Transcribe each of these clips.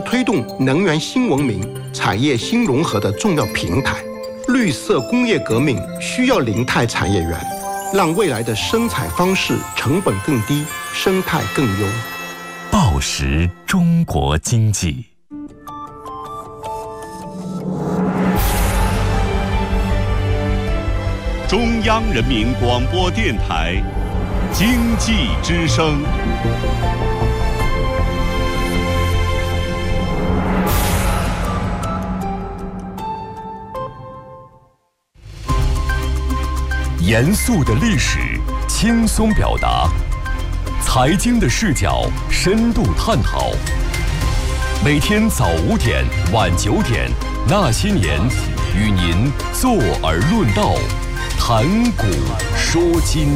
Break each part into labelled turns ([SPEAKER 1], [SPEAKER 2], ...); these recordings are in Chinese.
[SPEAKER 1] 推动能源新文明、产业新融合的重要平台。绿色工业革命需要零态产业园，让未来的生产方式成本更低，生态更优。
[SPEAKER 2] 报时中国经济。中央人民广播电台经济之声。严肃的历史，轻松表达；财经的视角，深度探讨。每天早5点、晚9点，那些年，与您坐而论道，谈古说今。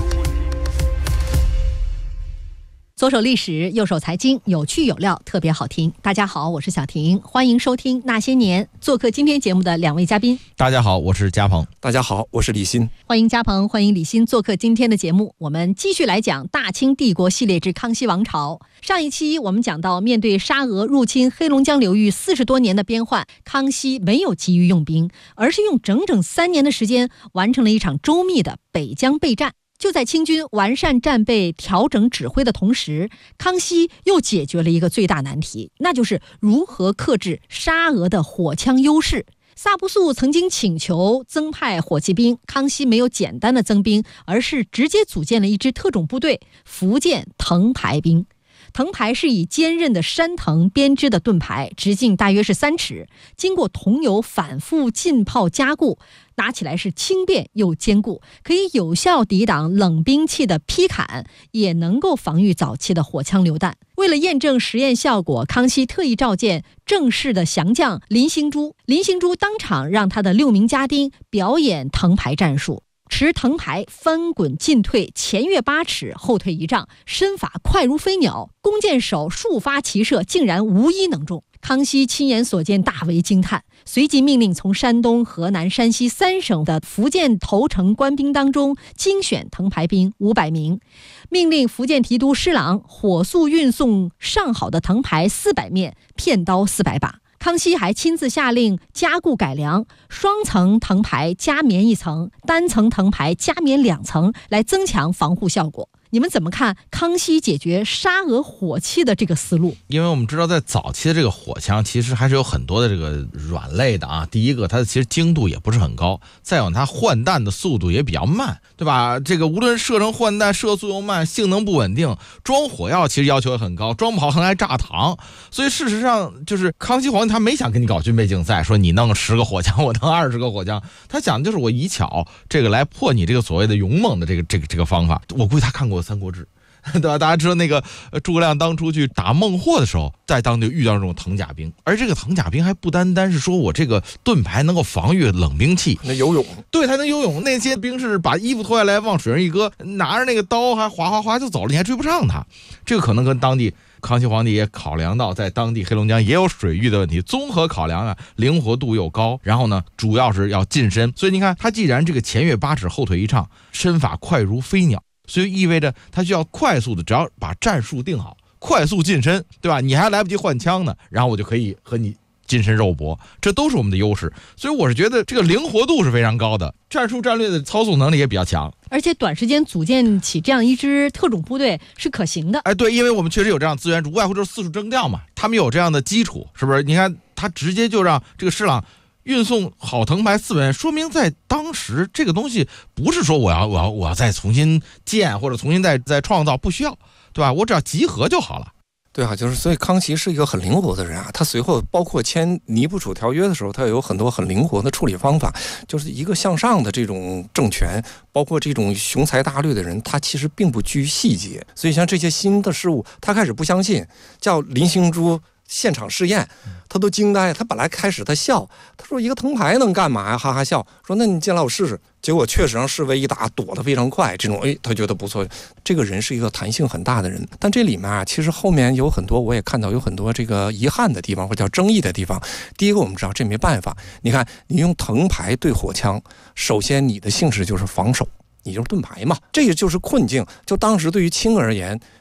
[SPEAKER 3] 左手历史，右手财经，有趣有料，特别好听。大家好，我是小婷，欢迎收听《那些年》。做客今天节目的2位嘉宾，
[SPEAKER 4] 大家好，我是嘉鹏。
[SPEAKER 5] 大家好，我是李欣。
[SPEAKER 3] 欢迎嘉鹏，欢迎李欣做客今天的节目。我们继续来讲大清帝国系列之康熙王朝。上一期我们讲到，面对沙俄入侵黑龙江流域40多年的边患，康熙没有急于用兵，而是用整整3年的时间完成了一场周密的北疆备战。就在清军完善战备、调整指挥的同时，康熙又解决了一个最大难题，那就是如何克制沙俄的火枪优势。萨布素曾经请求增派火器兵，康熙没有简单的增兵，而是直接组建了一支特种部队——福建藤牌兵。藤牌是以坚韧的山藤编织的盾牌，直径大约是3尺，经过桐油反复浸泡加固，拿起来是轻便又坚固，可以有效抵挡冷兵器的劈砍，也能够防御早期的火枪榴弹。为了验证实验效果，康熙特意召见正式的降将林兴珠。林兴珠当场让他的6名家丁表演藤牌战术，持藤牌翻滚进退，前跃8尺，后退1丈，身法快如飞鸟，弓箭手数发齐射，竟然无一能中。康熙亲眼所见，大为惊叹，随即命令从山东、河南、山西3省的福建投诚官兵当中精选藤牌兵500名，命令福建提督施琅火速运送上好的藤牌400面，片刀400把。康熙还亲自下令加固改良，双层藤牌加棉1层，单层藤牌加棉2层，来增强防护效果。你们怎么看康熙解决沙俄火器的这个思路？
[SPEAKER 4] 因为我们知道，在早期的这个火枪，其实还是有很多的这个软肋的啊。第一个，它其实精度也不是很高；再有，它换弹的速度也比较慢，对吧？这个无论射程换弹，射速又慢，性能不稳定，装火药其实要求也很高，装不好可能还炸膛。所以事实上，就是康熙皇帝他没想跟你搞军备竞赛，说你弄10个火枪，我弄20个火枪，他想的就是我以巧这个来破你这个所谓的勇猛的这个方法。我估计他看过《三国志》，对吧？大家知道那个诸葛亮当初去打孟获的时候，在当地遇到这种藤甲兵，而这个藤甲兵还不单单是说我这个盾牌能够防御冷兵器，
[SPEAKER 5] 那游泳，
[SPEAKER 4] 对，他能游泳。那些兵士把衣服脱下来往水上一搁，拿着那个刀还哗哗哗就走了，你还追不上他。这个可能跟当地康熙皇帝也考量到，在当地黑龙江也有水域的问题，综合考量啊，灵活度又高，然后呢，主要是要近身。所以你看，他既然这个前跃8尺，后退1丈，身法快如飞鸟。所以意味着他需要快速的，只要把战术定好，快速近身，对吧？你还来不及换枪呢，然后我就可以和你近身肉搏，这都是我们的优势。所以我是觉得这个灵活度是非常高的，战术战略的操纵能力也比较强，
[SPEAKER 3] 而且短时间组建起这样一支特种部队是可行的。
[SPEAKER 4] 哎，对，因为我们确实有这样资源，无外乎就是四处征调嘛，他们有这样的基础，是不是？你看他直接就让这个施琅运送好藤牌400面，说明在当时这个东西不是说我要再重新建或者重新再创造，不需要，对吧？我只要集合就好了。
[SPEAKER 5] 对啊，就是所以康熙是一个很灵活的人啊。他随后包括签尼布楚条约的时候，他有很多很灵活的处理方法。就是一个向上的这种政权，包括这种雄才大略的人，他其实并不拘细节。所以像这些新的事物，他开始不相信，叫林兴珠现场试验，他都惊呆。他本来开始他笑，他说一个藤牌能干嘛呀？哈哈笑，说那你进来我试试。结果确实让侍卫一打，躲得非常快。这种他觉得不错。这个人是一个弹性很大的人，但这里面啊，其实后面有很多，我也看到有很多这个遗憾的地方，或者叫争议的地方。第一个，我们知道这没办法。你看，你用藤牌对火枪，首先你的性质就是防守，你就是盾牌嘛，这也就是困境。就当时对于清而言，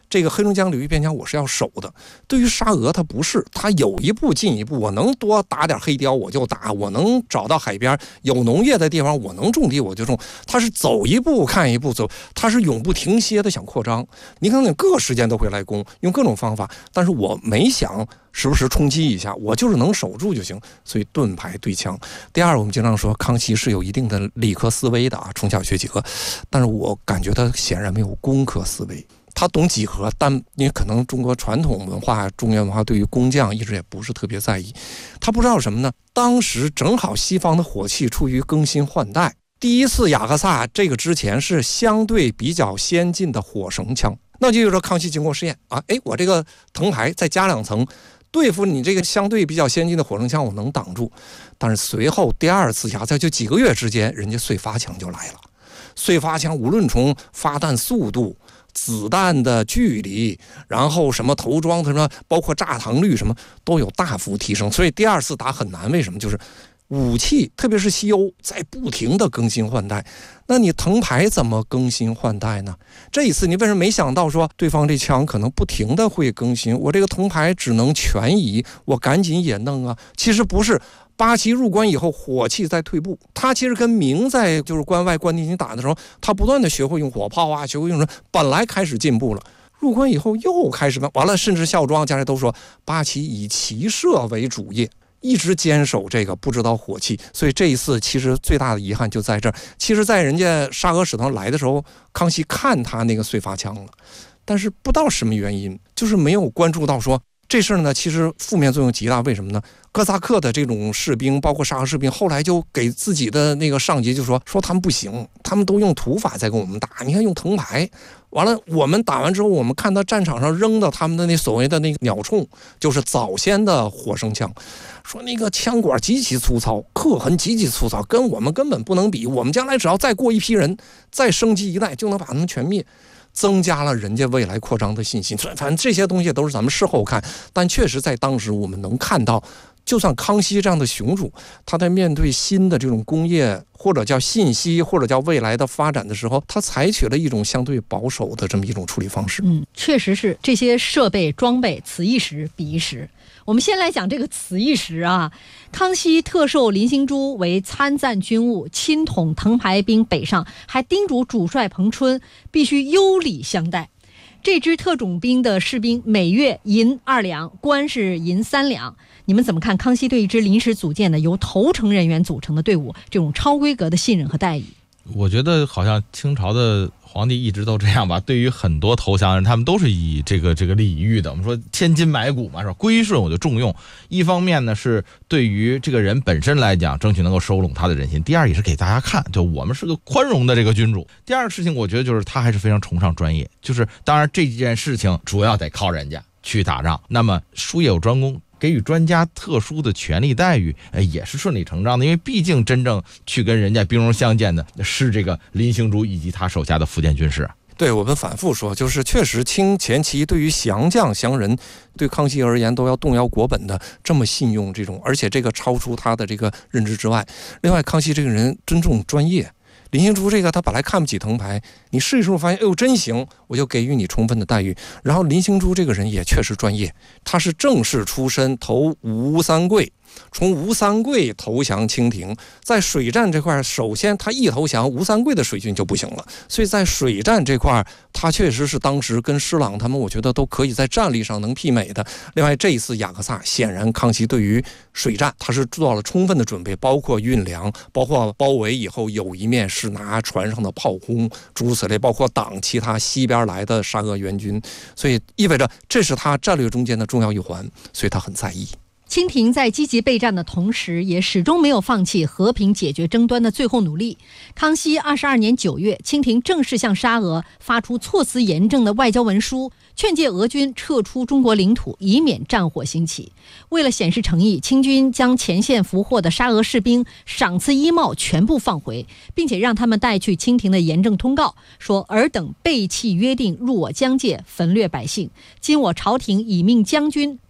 [SPEAKER 5] 这个黑龙江流域边疆我是要守的。对于沙俄，它不是，它有一步进一步，我能多打点黑雕我就打，我能找到海边有农业的地方我能种地我就种，它是走一步看一步走，它是永不停歇的想扩张。你看各个时间都会来攻，用各种方法，但是我没想时不时冲击一下，我就是能守住就行。所以盾牌对枪。第二，我们经常说康熙是有一定的理科思维的啊，从小学几何，但是我感觉他显然没有工科思维。他懂几何，但因为可能中国传统文化、中原文化对于工匠一直也不是特别在意。他不知道什么呢？当时正好西方的火器处于更新换代，第一次雅克萨这个之前是相对比较先进的火绳枪，那就说康熙经过试验啊，我这个藤牌再加2层，对付你这个相对比较先进的火绳枪，我能挡住。但是随后第二次雅克萨就几个月之间，人家燧发枪就来了。燧发枪无论从发弹速度、子弹的距离，然后什么头装什么，包括炸膛率什么都有大幅提升，所以第二次打很难。为什么？就是武器，特别是西欧在不停的更新换代，那你藤牌怎么更新换代呢？这一次你为什么没想到说对方这枪可能不停的会更新，我这个藤牌只能全移，我赶紧也弄啊？其实不是。八旗入关以后，火器在退步。他其实跟明在就是关外关内打的时候，他不断的学会用火炮啊，学会用什么，本来开始进步了。入关以后又开始完了，甚至孝庄家人都说八旗以骑射为主业，一直坚守这个，不知道火器。所以这一次其实最大的遗憾就在这儿。其实，在人家沙俄使团来的时候，康熙看他那个燧发枪了，但是不知道什么原因，就是没有关注到说。这事儿呢，其实负面作用极大。为什么呢？哥萨克的这种士兵，包括沙俄士兵，后来就给自己的那个上级就说他们不行，他们都用土法在跟我们打。你看用藤牌，完了我们打完之后，我们看到战场上扔的他们的那所谓的那个鸟铳，就是早先的火绳枪，说那个枪管极其粗糙，刻痕极其粗糙，跟我们根本不能比。我们将来只要再过一批人，再升级一代，就能把他们全灭。增加了人家未来扩张的信心。反正这些东西都是咱们事后看，但确实在当时我们能看到，就算康熙这样的雄主，他在面对新的这种工业或者叫信息或者叫未来的发展的时候，他采取了一种相对保守的这么一种处理方式。
[SPEAKER 3] 确实是这些设备装备此一时彼一时。我们先来讲这个此一时啊，康熙特授林兴珠为参赞军务，亲统藤牌兵北上，还叮嘱主帅彭春必须优礼相待。这支特种兵的士兵每月银2两，官是银3两。你们怎么看康熙对一支临时组建的由投诚人员组成的队伍这种超规格的信任和待遇？
[SPEAKER 4] 我觉得好像清朝的皇帝一直都这样吧，对于很多投降人，他们都是以这个礼遇的。我们说千金买骨嘛，是吧？归顺我就重用。一方面呢是对于这个人本身来讲，争取能够收拢他的人心；第二也是给大家看，就我们是个宽容的这个君主。第二个事情，我觉得就是他还是非常崇尚专业，就是当然这件事情主要得靠人家去打仗，那么术业有专攻。给予专家特殊的权利待遇，也是顺理成章的，因为毕竟真正去跟人家兵戎相见的是这个林兴珠以及他手下的福建军事。
[SPEAKER 5] 对，我们反复说，就是确实清前期对于降将降人，对康熙而言都要动摇国本的这么信用这种，而且这个超出他的这个认知之外。另外，康熙这个人尊重专业。林兴珠这个他本来看不起藤牌，你试一试发现，哎呦真行，我就给予你充分的待遇。然后林兴珠这个人也确实专业，他是正式出身，投吴三桂，从吴三桂投降清廷。在水战这块，首先他一投降，吴三桂的水军就不行了，所以在水战这块，他确实是当时跟施琅他们，我觉得都可以在战力上能媲美的。另外这一次雅克萨，显然康熙对于水战他是做了充分的准备，包括运粮，包括包围以后有一面是拿船上的炮轰诸如此类，包括挡其他西边来的沙俄援军，所以意味着这是他战略中间的重要一环，所以他很在意。
[SPEAKER 3] 清廷在积极备战的同时，也始终没有放弃和平解决争端的最后努力。康熙22年9月，清廷正式向沙俄发出措辞严正的外交文书，劝诫俄军撤出中国领土，以免战火兴起。为了显示诚意，清军将前线俘获的沙俄士兵赏赐衣帽全部放回，并且让他们带去清廷的严正通告，说尔等背弃约定，入我疆界，焚掠百姓。今我朝廷已命将军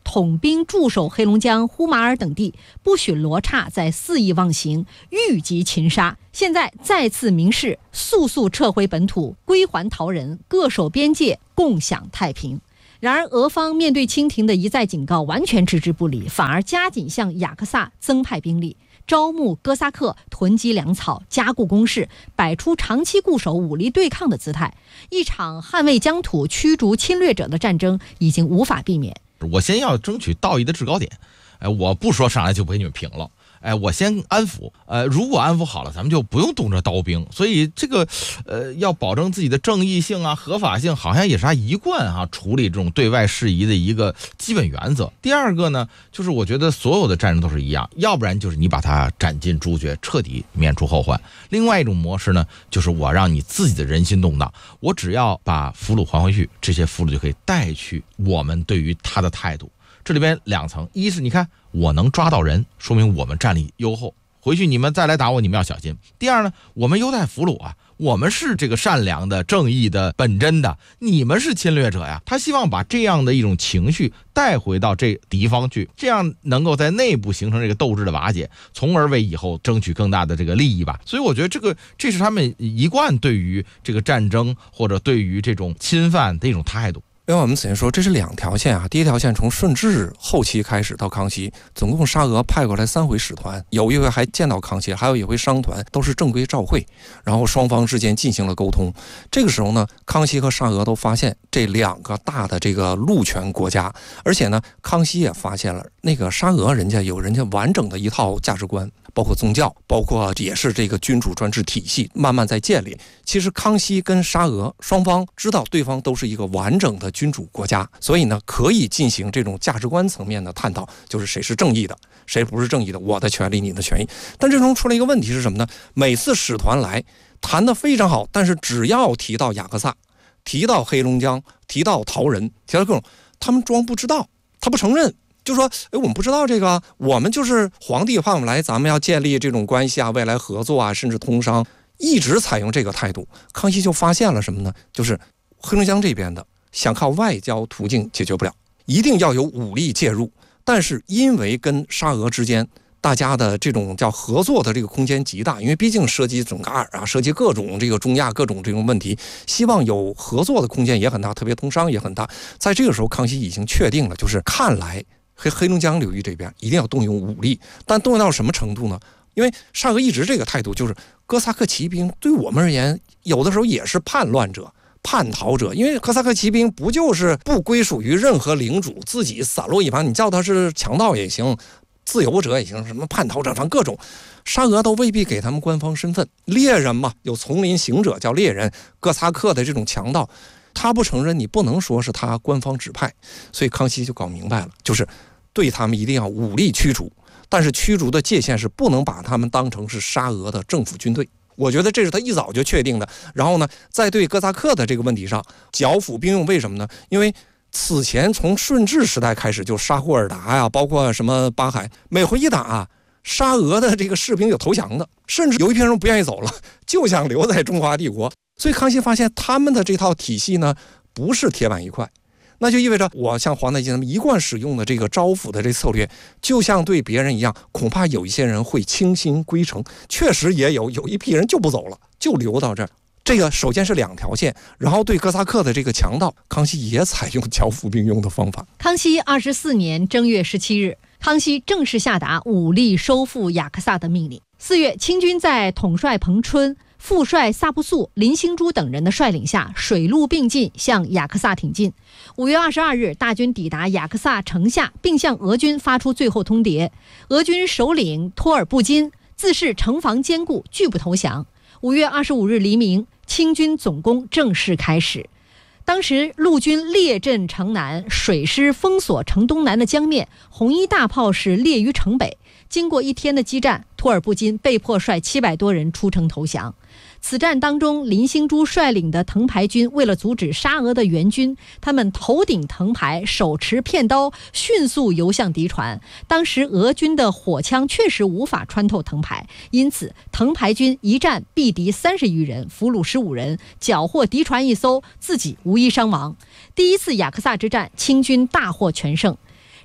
[SPEAKER 3] 统兵驻守黑龙江、呼麻尔等地，不许罗刹再肆意妄行，欲及擒杀。现在再次明示，速撤回本土，归还逃人，各守边界，共享太平。然而俄方面对清廷的一再警告完全置之不理，反而加紧向雅克萨增派兵力，招募哥萨克，囤积粮草，加固工事，摆出长期固守武力对抗的姿态。一场捍卫疆土、驱逐侵略者的战争已经无法避免。
[SPEAKER 4] 我先要争取道义的制高点，我不说上来就不给你们平了。我先安抚，如果安抚好了，咱们就不用动这刀兵。所以这个，要保证自己的正义性啊、合法性，好像也是他一贯处理这种对外事宜的一个基本原则。第二个呢，就是我觉得所有的战争都是一样，要不然就是你把他斩尽诛绝，彻底免除后患；另外一种模式呢，就是我让你自己的人心动荡，我只要把俘虏还回去，这些俘虏就可以带去我们对于他的态度。这里边两层，一是你看我能抓到人，说明我们战力优厚，回去你们再来打我，你们要小心。第二呢，我们优待俘虏啊，我们是这个善良的、正义的、本真的，你们是侵略者呀。他希望把这样的一种情绪带回到这敌方去，这样能够在内部形成这个斗志的瓦解，从而为以后争取更大的这个利益吧。所以我觉得这是他们一贯对于这个战争或者对于这种侵犯的一种态度。
[SPEAKER 5] 因为我们此前说这是两条线啊，第一条线从顺治后期开始到康熙，总共沙俄派过来3回使团，有一回还见到康熙，还有一回商团，都是正规照会，然后双方之间进行了沟通。这个时候呢，康熙和沙俄都发现这2个大的这个陆权国家，而且呢，康熙也发现了那个沙俄人家有人家完整的一套价值观，包括宗教，包括也是这个君主专制体系慢慢在建立。其实康熙跟沙俄双方知道对方都是一个完整的君主国家，所以呢可以进行这种价值观层面的探讨，就是谁是正义的，谁不是正义的，我的权利你的权益。但这中出了一个问题是什么呢？每次使团来谈得非常好，但是只要提到雅克萨，提到黑龙江，提到逃人，提到各种，他们装不知道，他不承认，就说我们不知道这个，我们就是皇帝派我们来，咱们要建立这种关系啊，未来合作啊，甚至通商，一直采用这个态度。康熙就发现了什么呢？就是黑龙江这边的想靠外交途径解决不了，一定要有武力介入。但是因为跟沙俄之间大家的这种叫合作的这个空间极大，因为毕竟涉及准噶尔啊，涉及各种这个中亚各种这种问题，希望有合作的空间也很大，特别通商也很大。在这个时候，康熙已经确定了，就是看来黑龙江流域这边一定要动用武力，但动用到什么程度呢？因为沙俄一直这个态度就是哥萨克骑兵对我们而言有的时候也是叛乱者、叛逃者，因为哥萨克骑兵不就是不归属于任何领主，自己散落一旁，你叫他是强盗也行，自由者也行，什么叛逃者，反正各种，沙俄都未必给他们官方身份。猎人嘛，有丛林行者叫猎人，哥萨克的这种强盗，他不承认，你不能说是他官方指派。所以康熙就搞明白了，就是对他们一定要武力驱逐，但是驱逐的界限是不能把他们当成是沙俄的政府军队。我觉得这是他一早就确定的。然后呢，在对哥萨克的这个问题上剿抚并用，为什么呢？因为此前从顺治时代开始，就沙霍尔达呀，包括什么巴海，每回一打沙俄的这个士兵有投降的，甚至有一批人不愿意走了，就想留在中华帝国。所以康熙发现他们的这套体系呢，不是铁板一块。那就意味着我像皇太极他们一贯使用的这个招抚的这策略，就像对别人一样，恐怕有一些人会倾心归程，确实也有一批人就不走了，就留到这儿。这个首先是2条线，然后对哥萨克的这个强盗，康熙也采用剿抚并用的方法。
[SPEAKER 3] 康熙24年正月17日，康熙正式下达武力收复雅克萨的命令。4月，清军在统帅彭春、副帅萨布素、林兴珠等人的率领下，水陆并进向雅克萨挺进。5月22日，大军抵达雅克萨城下，并向俄军发出最后通牒。俄军首领托尔布金自恃城防坚固，拒不投降。5月25日黎明，清军总攻正式开始。当时陆军列阵城南，水师封锁城东南的江面，红衣大炮是列于城北。经过1天的激战，托尔布金被迫率700多人出城投降。此战当中，林兴珠率领的藤牌军为了阻止沙俄的援军，他们头顶藤牌，手持片刀，迅速游向敌船。当时俄军的火枪确实无法穿透藤牌，因此藤牌军一战毙敌30余人，俘虏15人，缴获敌船1艘，自己无一伤亡。第一次雅克萨之战，清军大获全胜。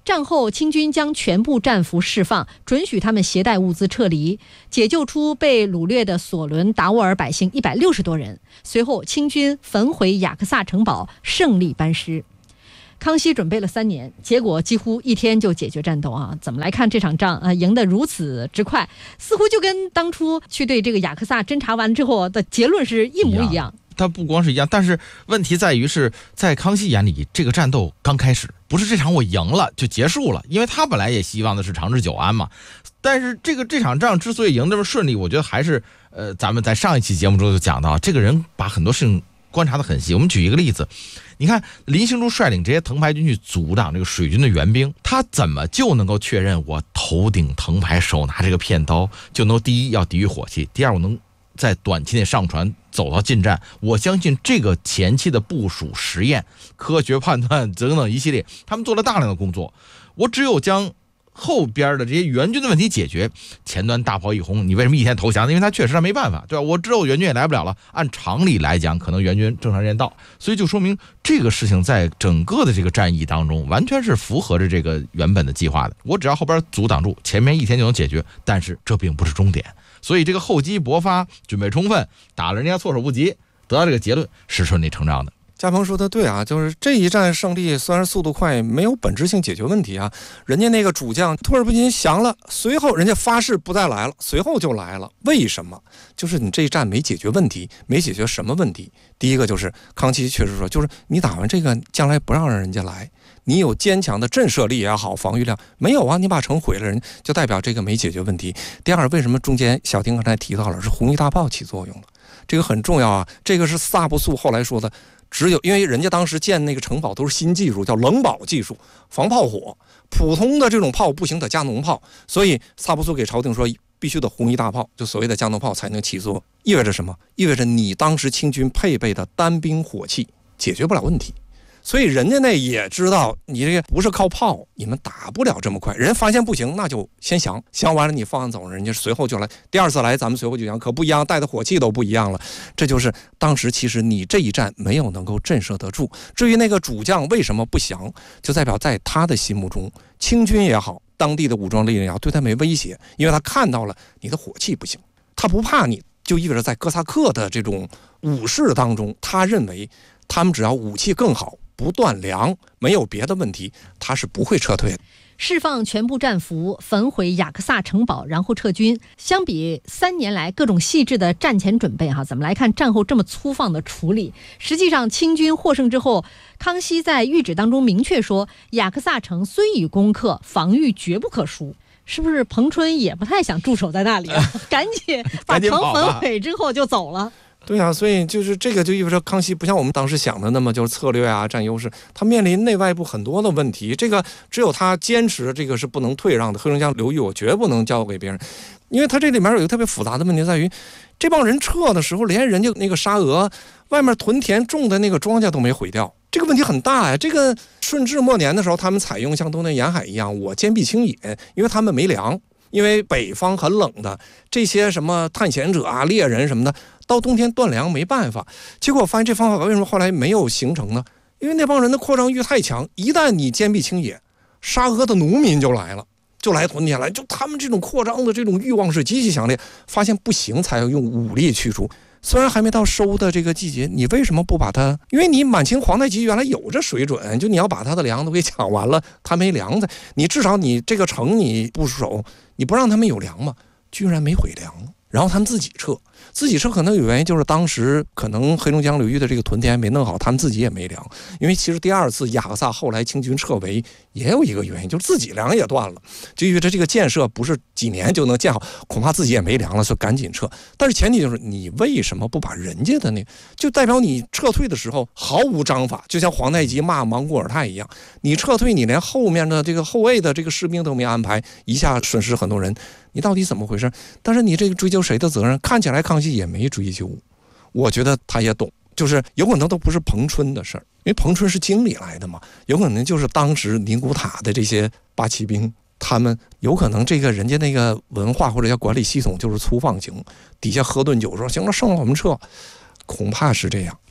[SPEAKER 3] 战后清军将全部战俘释放，准许他们携带物资撤离，解救出被掳掠的索伦达沃尔百姓160多人。随后清军焚毁雅克萨城堡，胜利班师。康熙准备了3年，结果几乎1天就解决战斗啊！怎么来看这场仗啊？赢得如此之快，似乎就跟当初去对这个雅克萨侦查完之后的结论是一模一样。
[SPEAKER 4] 它不光是一样，但是问题在于是在康熙眼里，这个战斗刚开始，不是这场我赢了就结束了，因为他本来也希望的是长治久安嘛。但是这场仗之所以赢这么顺利，我觉得还是咱们在上一期节目中就讲到，这个人把很多事情观察得很细。我们举一个例子，你看林兴柱率领这些藤牌军去阻挡这个水军的援兵，他怎么就能够确认我头顶藤牌手拿这个片刀就能第一要抵御火器，第二我能在短期内上船走到近战？我相信这个前期的部署、实验、科学判断等等一系列，他们做了大量的工作。我只有将后边的这些援军的问题解决，前端大炮一轰，你为什么一天投降？因为他确实没办法，对吧？我知道援军也来不了了，按常理来讲，可能援军正常时间到，所以就说明这个事情在整个的这个战役当中，完全是符合着这个原本的计划的。我只要后边阻挡住，前面一天就能解决，但是这并不是终点。所以这个厚积薄发，准备充分，打了人家措手不及，得到这个结论是顺理成章的。
[SPEAKER 5] 嘉鹏说的对啊，就是这一战胜利虽然速度快，没有本质性解决问题啊。人家那个主将托尔布金降了，随后人家发誓不再来了，随后就来了。为什么？就是你这一战没解决问题，没解决什么问题？第一个就是康熙确实说，就是你打完这个，将来不让人家来。你有坚强的震慑力也好，防御量没有啊？你把城毁了，人就代表这个没解决问题。第二，为什么中间小丁刚才提到了是红衣大炮起作用了？这个很重要啊。这个是萨布素后来说的，只有因为人家当时建那个城堡都是新技术，叫冷堡技术，防炮火，普通的这种炮不行，得加农炮，所以萨布素给朝廷说，必须得红衣大炮，就所谓的加农炮才能起作。意味着什么？意味着你当时清军配备的单兵火器解决不了问题。所以人家那也知道你这个不是靠炮，你们打不了这么快。人发现不行，那就先降完了你放走，人家随后就来，第二次来咱们随后就降，可不一样，带的火器都不一样了。这就是当时其实你这一战没有能够震慑得住。至于那个主将为什么不降，就代表在他的心目中，清军也好，当地的武装力量也好，对他没威胁，因为他看到了你的火器不行，他不怕你，就意味着在哥萨克的这种武士当中，他认为他们只要武器更好，不断粮，没有别的问题，他是不会撤退的。
[SPEAKER 3] 释放全部战俘，焚毁雅克萨城堡，然后撤军。相比3年来各种细致的战前准备怎么来看战后这么粗放的处理？实际上清军获胜之后，康熙在谕旨当中明确说，雅克萨城虽已攻克，防御绝不可输。是不是彭春也不太想驻守在那里啊？赶紧把城焚毁之后就走了。
[SPEAKER 5] 对啊，所以就是这个就意味着康熙不像我们当时想的那么就是策略啊占优势，他面临内外部很多的问题，这个只有他坚持这个是不能退让的。黑龙江流域我绝不能交给别人，因为他这里面有一个特别复杂的问题在于，这帮人撤的时候连人家那个沙俄外面屯田种的那个庄稼都没毁掉，这个问题很大呀。这个顺治末年的时候，他们采用像东南沿海一样，我坚壁清野，因为他们没粮，因为北方很冷的，这些什么探险者啊、猎人什么的，到冬天断粮没办法。结果我发现这方法为什么后来没有形成呢？因为那帮人的扩张欲太强，一旦你坚壁清野，沙俄的农民就来了，就来屯田来，就他们这种扩张的这种欲望是极其强烈，发现不行才要用武力驱除。虽然还没到收的这个季节，你为什么不把它？因为你满清皇太极原来有这水准，就你要把他的粮都给抢完了，他没粮在，你至少你这个城你不守，你不让他们有粮嘛，居然没毁粮，然后他们自己撤可能有原因，就是当时可能黑龙江流域的这个屯田没弄好，他们自己也没粮。因为其实第二次雅克萨后来清军撤围也有一个原因，就是自己粮也断了，就因为这个建设不是几年就能建好，恐怕自己也没粮了，所以赶紧撤。但是前提就是你为什么不把人家的那个，就代表你撤退的时候毫无章法，就像皇太极骂莽古尔泰一样，你撤退你连后面的这个后卫的这个士兵都没安排，一下损失很多人，你到底怎么回事？但是你这个追究谁的责任？看起来康熙也没追究，我觉得他也懂，就是有可能都不是彭春的事儿，因为彭春是经理来的嘛，有可能就是当时宁古塔的这些八旗兵，他们有可能这个人家那个文化或者叫管理系统就是粗放型，底下喝顿酒说行了，剩了我们撤，恐怕是这样。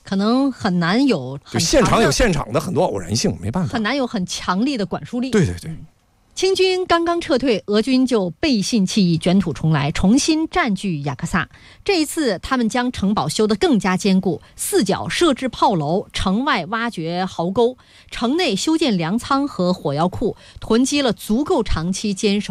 [SPEAKER 3] 可能很难有
[SPEAKER 5] 就现场有现场的很多偶然性，没办法，
[SPEAKER 3] 很难有很强力的管束力。
[SPEAKER 5] 对对对。
[SPEAKER 3] 清军刚刚撤退，俄军就背信弃义，卷土重来，重新占据雅克萨。这一次，他们将城堡修得更加坚固，四角设置炮楼，城外挖掘壕沟，城内修建粮仓和火药库，囤积了足够长期坚守